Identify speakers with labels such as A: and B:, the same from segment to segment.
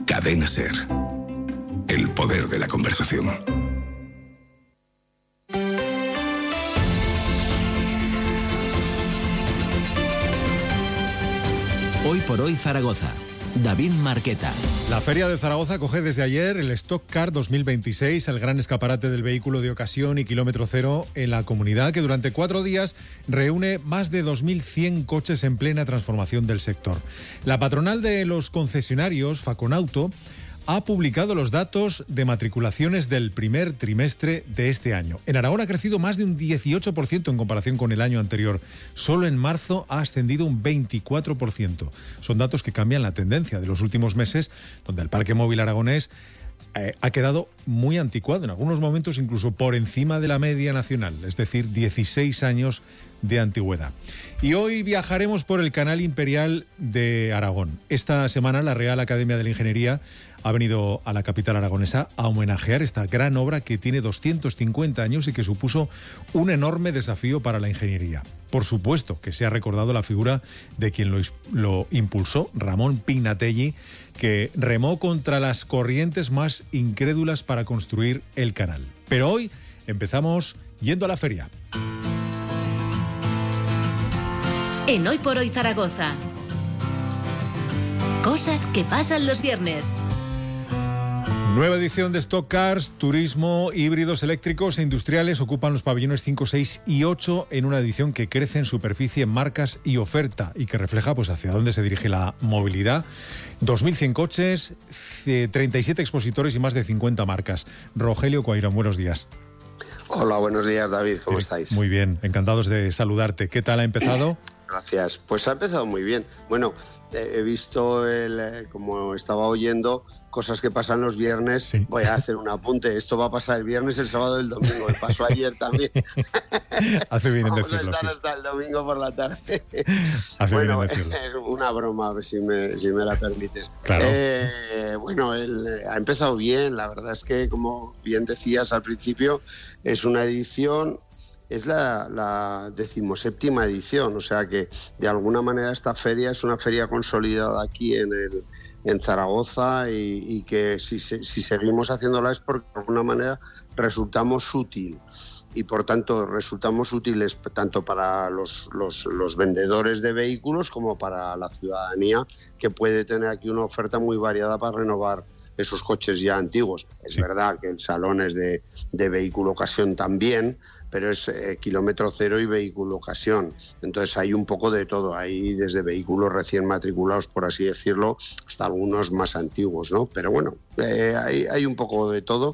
A: Cadena SER. El poder de la conversación.
B: Hoy por hoy Zaragoza. David Marqueta.
C: La Feria de Zaragoza coge desde ayer el Stock Car 2026, el gran escaparate del vehículo de ocasión y kilómetro cero en la comunidad, que durante 4 días reúne más de 2.100 coches en plena transformación del sector. La patronal de los concesionarios, Faconauto, ha publicado los datos de matriculaciones del primer trimestre de este año. En Aragón ha crecido más de un 18% en comparación con el año anterior. Solo en marzo ha ascendido un 24%. Son datos que cambian la tendencia de los últimos meses, donde el parque móvil aragonés ha quedado muy anticuado, en algunos momentos incluso por encima de la media nacional, es decir, 16 años de antigüedad. Y hoy viajaremos por el Canal Imperial de Aragón. Esta semana la Real Academia de la Ingeniería ha venido a la capital aragonesa a homenajear esta gran obra que tiene 250 años y que supuso un enorme desafío para la ingeniería. Por supuesto que se ha recordado la figura de quien lo impulsó, Ramón Pignatelli, que remó contra las corrientes más incrédulas para construir el canal. Pero hoy empezamos yendo a la feria.
D: En Hoy por Hoy Zaragoza. Cosas que pasan los viernes.
C: Nueva edición de Stock Cars, turismo, híbridos eléctricos e industriales ocupan los pabellones 5, 6 y 8 en una edición que crece en superficie, marcas y oferta y que refleja pues hacia dónde se dirige la movilidad. 2.100 coches, 37 expositores y más de 50 marcas. Rogelio Cuairón, buenos días.
E: Hola, buenos días, David, ¿cómo estáis?
C: Muy bien, encantados de saludarte. ¿Qué tal ha empezado?
E: Gracias, pues ha empezado muy bien. Bueno, he visto, como estaba oyendo, cosas que pasan los viernes. Sí. Voy a hacer un apunte. Esto va a pasar el viernes, el sábado y el domingo. Me pasó ayer también.
C: Hace bien en
E: decirlo.
C: Vamos a estar
E: hasta el domingo por la tarde.
C: Hace bien en decirlo.
E: Es una broma, a ver si me la permites.
C: Claro.
E: Ha empezado bien. La verdad es que, como bien decías al principio, es una edición... Es la 17ª edición, o sea que de alguna manera esta feria es una feria consolidada aquí en Zaragoza y que si seguimos haciéndola es porque de alguna manera resultamos útil y por tanto resultamos útiles tanto para los vendedores de vehículos como para la ciudadanía, que puede tener aquí una oferta muy variada para renovar esos coches ya antiguos. Es verdad que el salón es de vehículo ocasión también, pero es kilómetro cero y vehículo ocasión. Entonces hay un poco de todo, hay desde vehículos recién matriculados, por así decirlo, hasta algunos más antiguos, ¿no? Pero bueno, hay un poco de todo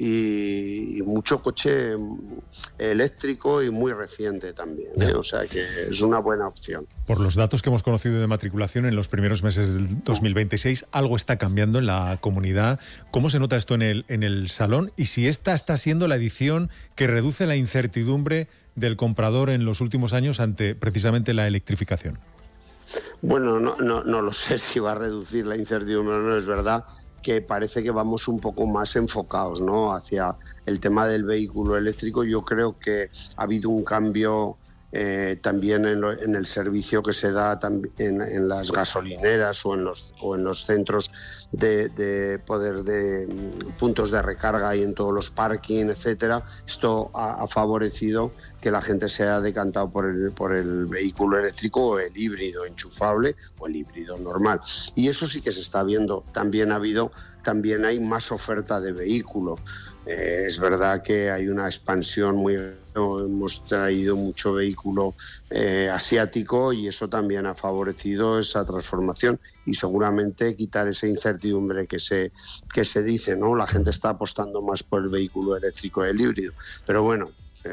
E: y mucho coche eléctrico y muy reciente también, ¿eh? O sea que es una buena opción.
C: Por los datos que hemos conocido de matriculación en los primeros meses del 2026, algo está cambiando en la comunidad. ¿Cómo se nota esto en el salón? Y si esta está siendo la edición que reduce la incertidumbre del comprador en los últimos años ante precisamente la electrificación.
E: Bueno, no lo sé si va a reducir la incertidumbre o no. Es verdad que parece que vamos un poco más enfocados, ¿no?, hacia el tema del vehículo eléctrico. Yo creo que ha habido un cambio también en el servicio que se da en las gasolineras o en los centros de poder de puntos de recarga y en todos los parking, etcétera. Esto ha favorecido que la gente se haya decantado por el vehículo eléctrico o el híbrido enchufable o el híbrido normal. Y eso sí que se está viendo. También hay más oferta de vehículo. Es verdad que hay una expansión hemos traído mucho vehículo asiático y eso también ha favorecido esa transformación y seguramente quitar esa incertidumbre que se dice, ¿no? La gente está apostando más por el vehículo eléctrico y el híbrido. Pero bueno,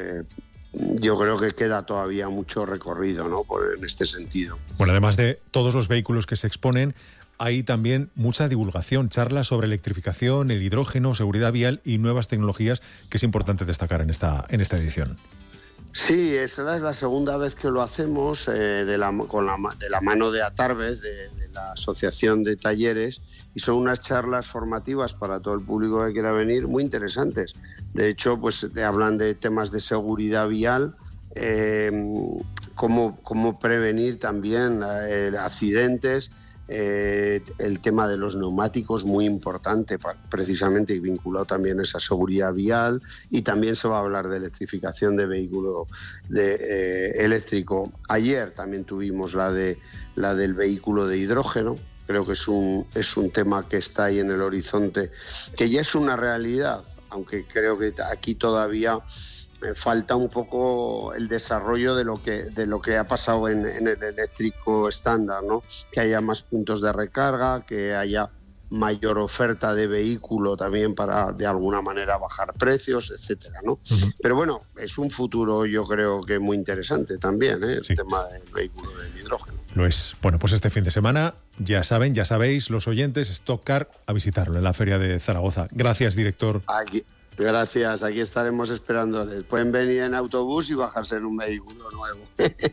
E: yo creo que queda todavía mucho recorrido, ¿no?, en este sentido.
C: Bueno, además de todos los vehículos que se exponen, hay también mucha divulgación, charlas sobre electrificación, el hidrógeno, seguridad vial y nuevas tecnologías que es importante destacar en esta edición.
E: Sí, esa es la segunda vez que lo hacemos de la mano de Atarbes, de la Asociación de Talleres, y son unas charlas formativas para todo el público que quiera venir, muy interesantes. De hecho, pues te hablan de temas de seguridad vial, cómo prevenir también accidentes, el tema de los neumáticos, muy importante, precisamente, y vinculado también a esa seguridad vial, y también se va a hablar de electrificación de vehículo eléctrico. Ayer también tuvimos la del vehículo de hidrógeno. Creo que es un tema que está ahí en el horizonte, que ya es una realidad, aunque creo que aquí todavía falta un poco el desarrollo de lo que ha pasado en el eléctrico estándar, ¿no? Que haya más puntos de recarga, que haya mayor oferta de vehículo también para de alguna manera bajar precios, etcétera, ¿no? Uh-huh. Pero bueno, es un futuro, yo creo que muy interesante también, el tema del vehículo del hidrógeno.
C: Lo es. Bueno, pues este fin de semana, ya sabéis, los oyentes, Stock Car, a visitarlo en la Feria de Zaragoza. Gracias, director.
E: Gracias, aquí estaremos esperándoles. Pueden venir en autobús y bajarse en un vehículo nuevo.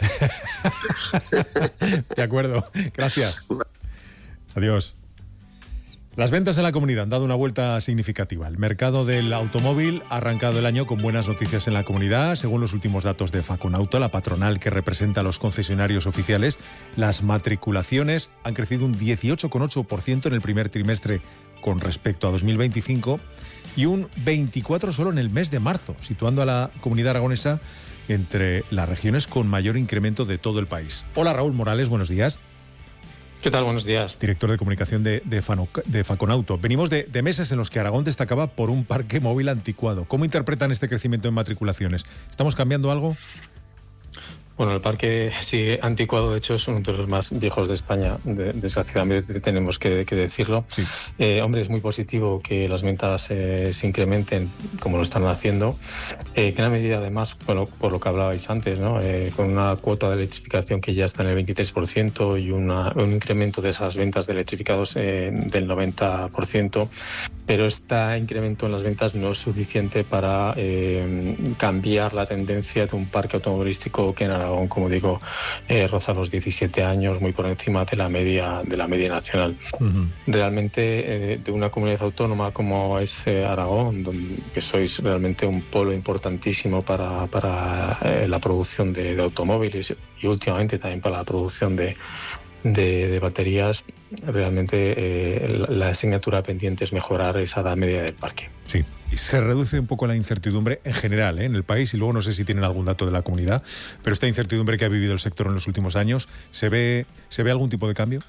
C: De acuerdo, gracias. Adiós. Las ventas en la comunidad han dado una vuelta significativa. El mercado del automóvil ha arrancado el año con buenas noticias en la comunidad. Según los últimos datos de Faconauto, la patronal que representa a los concesionarios oficiales, las matriculaciones han crecido un 18,8% en el primer trimestre con respecto a 2025 y un 24% solo en el mes de marzo, situando a la comunidad aragonesa entre las regiones con mayor incremento de todo el país. Hola, Raúl Morales, buenos días.
F: ¿Qué tal? Buenos días.
C: Director de comunicación de Faconauto. Venimos de meses en los que Aragón destacaba por un parque móvil anticuado. ¿Cómo interpretan este crecimiento en matriculaciones? ¿Estamos cambiando algo?
F: Bueno, el parque sigue anticuado, de hecho es uno de los más viejos de España, desgraciadamente tenemos que decirlo. Sí. Hombre, es muy positivo que las ventas se incrementen como lo están haciendo, en gran medida además, bueno, por lo que hablabais antes, ¿no? Con una cuota de electrificación que ya está en el 23% y un incremento de esas ventas de electrificados del 90%, pero este incremento en las ventas no es suficiente para cambiar la tendencia de un parque automovilístico que en Aragón, como digo, roza los 17 años, muy por encima de la media nacional. Uh-huh. Realmente, de una comunidad autónoma como es Aragón, que sois realmente un polo importantísimo para la producción de automóviles y últimamente también para la producción de baterías, realmente la asignatura pendiente es mejorar esa edad media del parque.
C: Sí, y se reduce un poco la incertidumbre en general en el país, y luego no sé si tienen algún dato de la comunidad, pero esta incertidumbre que ha vivido el sector en los últimos años, ¿se ve algún tipo de cambio?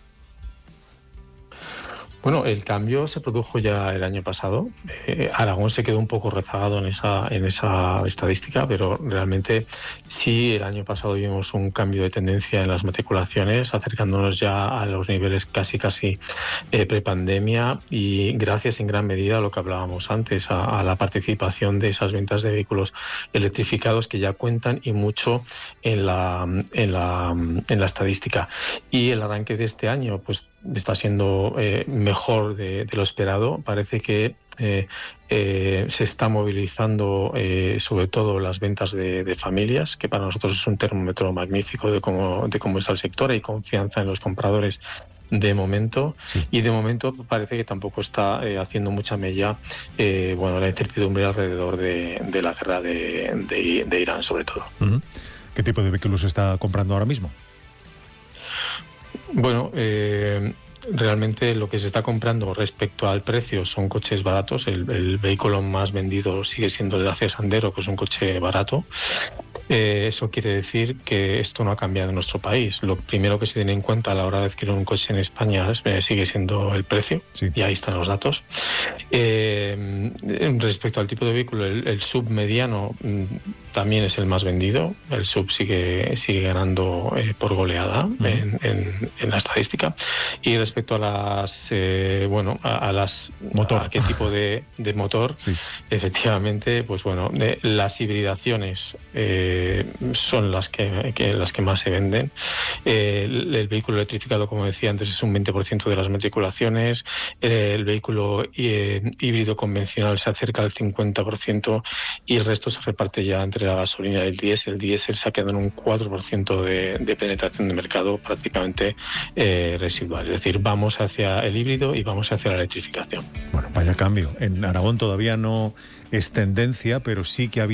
F: Bueno, el cambio se produjo ya el año pasado. Aragón se quedó un poco rezagado en esa estadística, pero realmente sí, el año pasado vimos un cambio de tendencia en las matriculaciones, acercándonos ya a los niveles casi prepandemia, y gracias en gran medida a lo que hablábamos antes, a la participación de esas ventas de vehículos electrificados que ya cuentan y mucho en la estadística. Y el arranque de este año, pues, está siendo mejor de lo esperado. Parece que se está movilizando sobre todo las ventas de familias, que para nosotros es un termómetro magnífico de cómo está el sector. Hay confianza en los compradores de momento, sí. Y de momento parece que tampoco está haciendo mucha mella la incertidumbre alrededor de la guerra de Irán, sobre todo.
C: Uh-huh. ¿Qué tipo de vehículos se está comprando ahora mismo?
F: Bueno, realmente lo que se está comprando respecto al precio son coches baratos. El vehículo más vendido sigue siendo el Dacia Sandero, que es un coche barato. Eso quiere decir que esto no ha cambiado en nuestro país. Lo primero que se tiene en cuenta a la hora de adquirir un coche en España sigue siendo el precio, sí. Y ahí están los datos. Respecto al tipo de vehículo, el SUV mediano también es el más vendido. El SUV sigue ganando por goleada en la estadística. Y respecto a a qué tipo de motor, sí. Efectivamente, pues bueno, las hibridaciones son las que más se venden. El vehículo electrificado, como decía antes, es un 20% de las matriculaciones. El vehículo híbrido convencional se acerca al 50% y el resto se reparte ya entre la gasolina y el diésel. El diésel se ha quedado en un 4% de penetración de mercado prácticamente residual. Es decir, vamos hacia el híbrido y vamos hacia la electrificación.
C: Bueno, vaya cambio. En Aragón todavía no es tendencia, pero sí que ha habido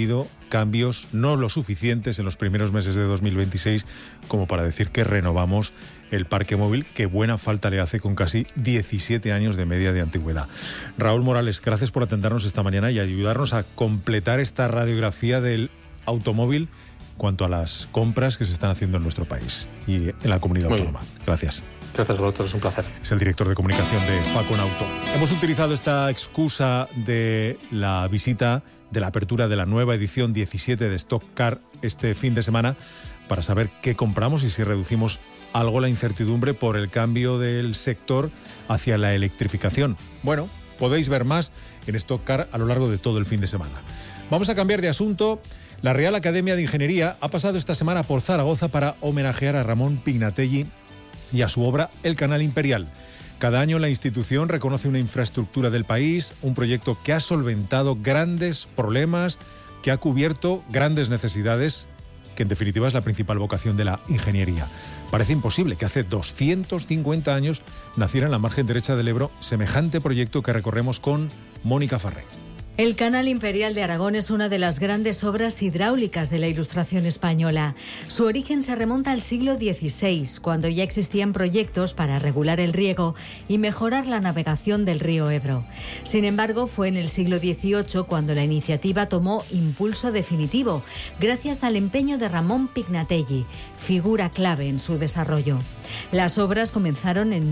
C: cambios, no lo suficientes en los primeros meses de 2026 como para decir que renovamos el parque móvil, que buena falta le hace con casi 17 años de media de antigüedad. Raúl Morales, gracias por atendernos esta mañana y ayudarnos a completar esta radiografía del automóvil en cuanto a las compras que se están haciendo en nuestro país y en la comunidad autónoma. Gracias.
F: Gracias, Roberto, es un placer.
C: Es el director de comunicación de Facon Auto. Hemos utilizado esta excusa de la visita, de la apertura de la nueva edición 17 de Stock Car este fin de semana para saber qué compramos y si reducimos algo la incertidumbre por el cambio del sector hacia la electrificación. Bueno, podéis ver más en Stock Car a lo largo de todo el fin de semana. Vamos a cambiar de asunto. La Real Academia de Ingeniería ha pasado esta semana por Zaragoza para homenajear a Ramón Pignatelli y a su obra El Canal Imperial. Cada año la institución reconoce una infraestructura del país, un proyecto que ha solventado grandes problemas, que ha cubierto grandes necesidades, que en definitiva es la principal vocación de la ingeniería. Parece imposible que hace 250 años naciera en la margen derecha del Ebro semejante proyecto que recorremos con Mónica Farré.
G: El Canal Imperial de Aragón es una de las grandes obras hidráulicas de la Ilustración española. Su origen se remonta al siglo XVI, cuando ya existían proyectos para regular el riego y mejorar la navegación del río Ebro. Sin embargo, fue en el siglo XVIII cuando la iniciativa tomó impulso definitivo, gracias al empeño de Ramón Pignatelli, figura clave en su desarrollo. Las obras comenzaron en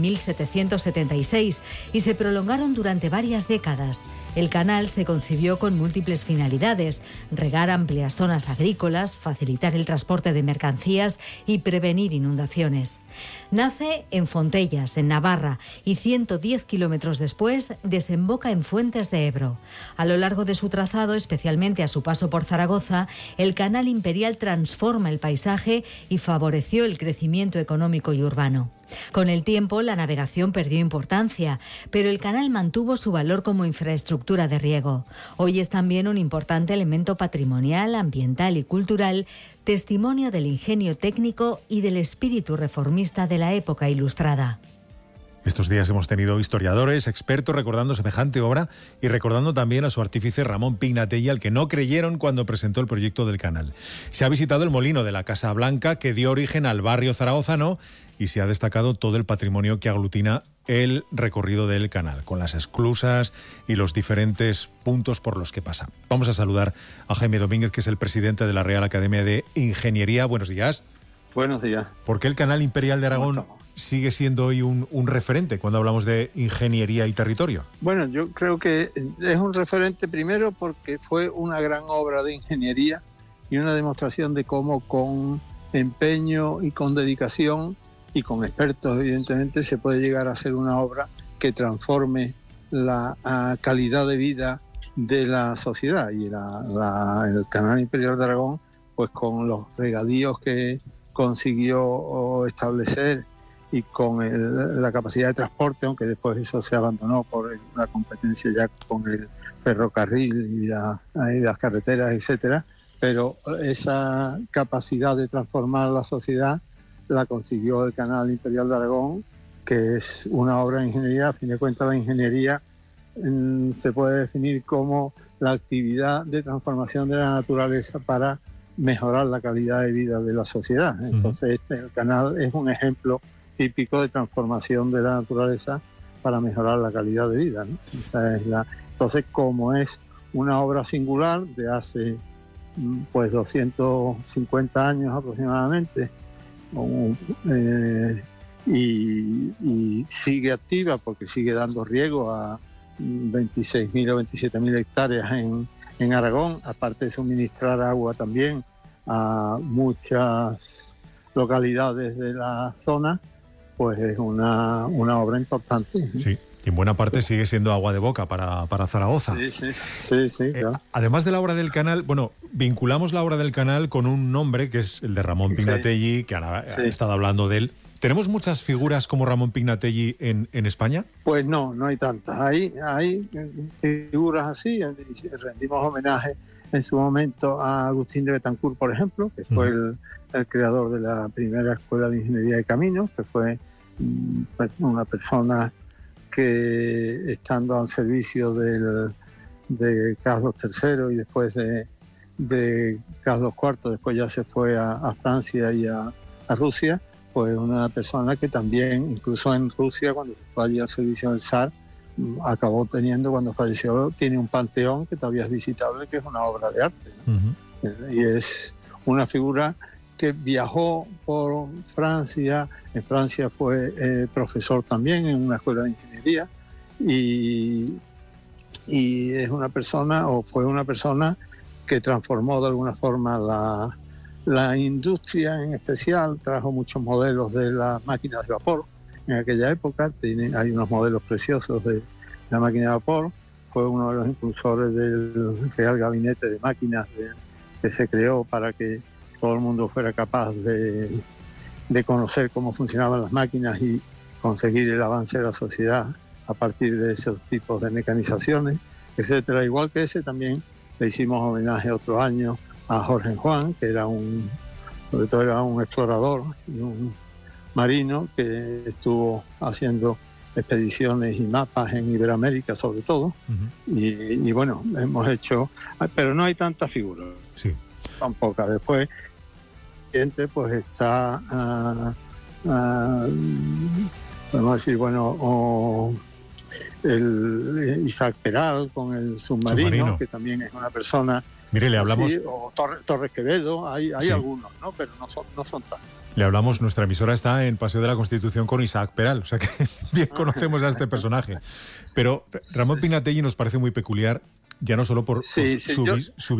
G: 1776 y se prolongaron durante varias décadas. El canal se concibió con múltiples finalidades: regar amplias zonas agrícolas, facilitar el transporte de mercancías y prevenir inundaciones. Nace en Fontellas, en Navarra, y 110 kilómetros después desemboca en Fuentes de Ebro. A lo largo de su trazado, especialmente a su paso por Zaragoza, el Canal Imperial transforma el paisaje y favoreció el crecimiento económico y urbano. Con el tiempo, la navegación perdió importancia, pero el canal mantuvo su valor como infraestructura de riego. Hoy es también un importante elemento patrimonial, ambiental y cultural, testimonio del ingenio técnico y del espíritu reformista de la época ilustrada.
C: Estos días hemos tenido historiadores, expertos recordando semejante obra y recordando también a su artífice Ramón Pignatelli, al que no creyeron cuando presentó el proyecto del canal. Se ha visitado el molino de la Casa Blanca, que dio origen al barrio zaragozano, y se ha destacado todo el patrimonio que aglutina el recorrido del canal, con las esclusas y los diferentes puntos por los que pasa. Vamos a saludar a Jaime Domínguez, que es el presidente de la Real Academia de Ingeniería. Buenos días.
H: Buenos días.
C: ¿Por qué el Canal Imperial de Aragón sigue siendo hoy un referente cuando hablamos de ingeniería y territorio?
H: Bueno, yo creo que es un referente primero porque fue una gran obra de ingeniería y una demostración de cómo con empeño y con dedicación y con expertos, evidentemente, se puede llegar a hacer una obra que transforme la calidad de vida de la sociedad. Y el Canal Imperial de Aragón, pues con los regadíos que consiguió establecer y con la capacidad de transporte, aunque después eso se abandonó por la competencia ya con el ferrocarril y las carreteras, etcétera, pero esa capacidad de transformar la sociedad la consiguió el Canal Imperial de Aragón, que es una obra de ingeniería. A fin de cuentas, la ingeniería se puede definir como la actividad de transformación de la naturaleza para mejorar la calidad de vida de la sociedad. Entonces, el canal es un ejemplo típico de transformación de la naturaleza para mejorar la calidad de vida, ¿no? Entonces, como es una obra singular de hace pues 250 años aproximadamente, y sigue activa porque sigue dando riego a 26.000 o 27.000 hectáreas en Aragón, aparte de suministrar agua también a muchas localidades de la zona, pues es una obra importante.
C: Sí, y en buena parte sigue siendo agua de boca para Zaragoza.
H: Sí, claro.
C: Además de la obra del canal, bueno, vinculamos la obra del canal con un nombre que es el de Ramón Pignatelli, que ha estado hablando de él. ¿Tenemos muchas figuras como Ramón Pignatelli en España?
H: Pues no hay tantas. Hay figuras así. Rendimos homenaje en su momento a Agustín de Betancourt, por ejemplo, que fue el creador de la primera escuela de ingeniería de caminos, que fue una persona que, estando al servicio de Carlos III y después de de Carlos IV, después ya se fue a Francia y a Rusia, pues una persona que también, incluso en Rusia, cuando se fue allí al servicio del zar, acabó teniendo, cuando falleció, tiene un panteón que todavía es visitable, que es una obra de arte, ¿no? Y es una figura que viajó por Francia. En Francia fue profesor también en una escuela de ingeniería, y es una persona, o fue una persona, que transformó de alguna forma la industria, en especial trajo muchos modelos de las máquinas de vapor. En aquella época hay unos modelos preciosos de la máquina de vapor. Fue uno de los impulsores del Real Gabinete de Máquinas que se creó para que todo el mundo fuera capaz de conocer cómo funcionaban las máquinas y conseguir el avance de la sociedad a partir de esos tipos de mecanizaciones, etcétera. Igual que ese, también le hicimos homenaje otro año a Jorge Juan, que era sobre todo era un explorador y un marino que estuvo haciendo expediciones y mapas en Iberoamérica sobre todo. Y bueno, hemos hecho, pero no hay tantas figuras, son pocas. Después pues está podemos decir, bueno, el Isaac Peral con el submarino, que también es una persona.
C: Mire, le hablamos...
H: Sí, o Torres Quevedo, hay algunos, ¿no? Pero no son tantos.
C: Le hablamos, nuestra emisora está en Paseo de la Constitución con Isaac Peral, o sea que bien conocemos a este personaje. Pero Ramón Pignatelli nos parece muy peculiar, ya no solo por su visión.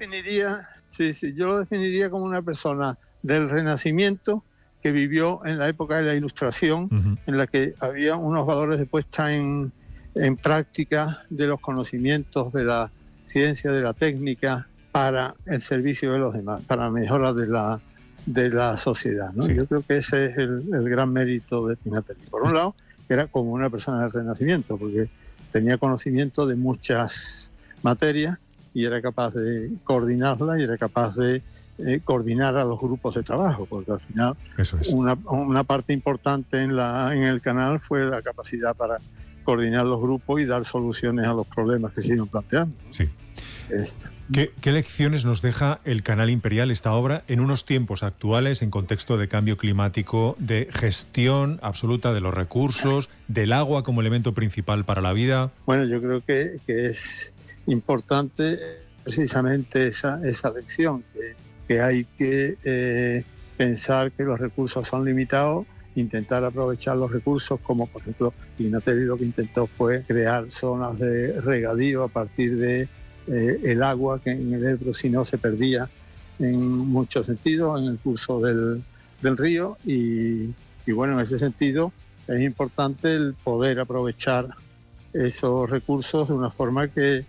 H: Yo lo definiría como una persona del Renacimiento que vivió en la época de la Ilustración, en la que había unos valores de puesta en práctica de los conocimientos de la ciencia, de la técnica, para el servicio de los demás, para la mejora de la sociedad, ¿no? Yo creo que ese es el gran mérito de Pignatelli. Por un lado, era como una persona del Renacimiento, porque tenía conocimiento de muchas materias y era capaz de coordinarla, y era capaz de coordinar a los grupos de trabajo, porque al final una parte importante en el canal fue la capacidad para coordinar los grupos y dar soluciones a los problemas que se iban planteando.
C: Sí. ¿Qué lecciones nos deja el Canal Imperial, esta obra, en unos tiempos actuales, en contexto de cambio climático, de gestión absoluta de los recursos, del agua como elemento principal para la vida?
H: Bueno, yo creo que es importante precisamente esa lección, que hay que pensar que los recursos son limitados, intentar aprovechar los recursos, como por ejemplo Pignatelli lo que intentó fue crear zonas de regadío a partir de el agua que en el Ebro si no se perdía en muchos sentidos en el curso del río, y bueno, en ese sentido es importante el poder aprovechar esos recursos de una forma que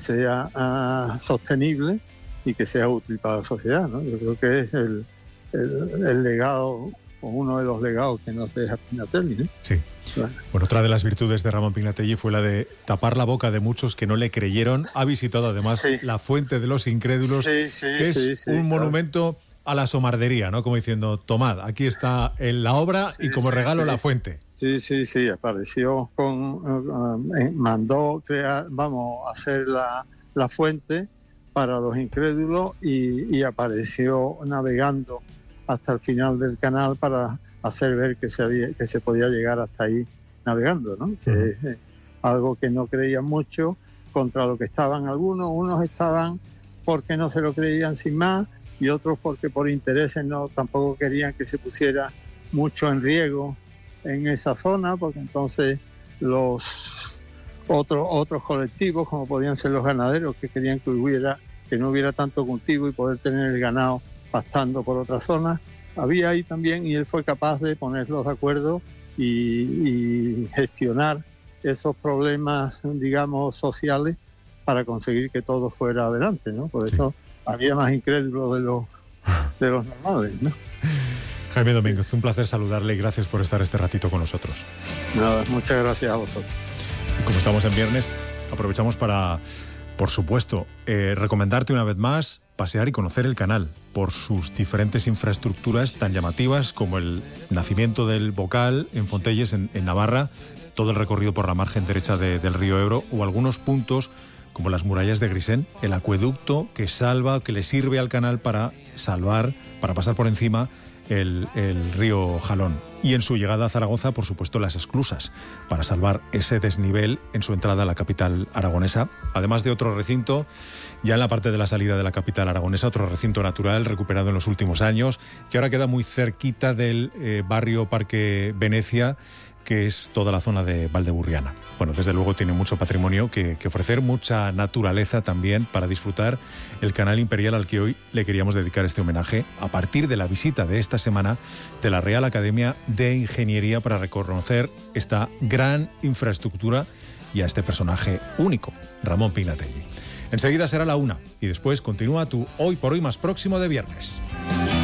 H: sea sostenible y que sea útil para la sociedad, ¿no? Yo creo que es el legado, o uno de los legados que nos deja Pignatelli, ¿no?
C: Sí. Bueno, otra de las virtudes de Ramón Pignatelli fue la de tapar la boca de muchos que no le creyeron. Ha visitado además la Fuente de los Incrédulos, que es un monumento a la somardería, ¿no? Como diciendo, tomad, aquí está la obra y como regalo la fuente.
H: Sí, apareció mandó crear, hacer la fuente para los incrédulos, y apareció navegando hasta el final del canal para hacer ver que se podía llegar hasta ahí navegando, ¿no? Que es algo que no creían mucho, contra lo que estaban unos estaban porque no se lo creían sin más, y otros porque por intereses tampoco querían que se pusiera mucho en riesgo en esa zona, porque entonces los otros colectivos, como podían ser los ganaderos, que querían que no hubiera tanto cultivo y poder tener el ganado pastando por otras zonas, había ahí también, y él fue capaz de ponerlos de acuerdo y gestionar esos problemas, digamos, sociales, para conseguir que todo fuera adelante, ¿no? Por eso había más incrédulos de los normales, ¿no?
C: Jaime Domínguez, un placer saludarle y gracias por estar este ratito con nosotros.
H: Nada, muchas gracias a vosotros.
C: Y como estamos en viernes, aprovechamos para, por supuesto, recomendarte una vez más pasear y conocer el canal por sus diferentes infraestructuras tan llamativas como el nacimiento del Bocal en Fontelles, en Navarra, todo el recorrido por la margen derecha del río Ebro, o algunos puntos como las murallas de Grisén, el acueducto que le sirve al canal para pasar por encima el río Jalón. Y en su llegada a Zaragoza, por supuesto, las esclusas, para salvar ese desnivel en su entrada a la capital aragonesa. Además de otro recinto, ya en la parte de la salida de la capital aragonesa, otro recinto natural recuperado en los últimos años, que ahora queda muy cerquita del barrio Parque Venecia, que es toda la zona de Valdeburriana. Bueno, desde luego tiene mucho patrimonio que ofrecer, mucha naturaleza también para disfrutar el Canal Imperial, al que hoy le queríamos dedicar este homenaje a partir de la visita de esta semana de la Real Academia de Ingeniería, para reconocer esta gran infraestructura y a este personaje único, Ramón Pignatelli. Enseguida será la 1 y después continúa tu Hoy por Hoy más próximo de viernes.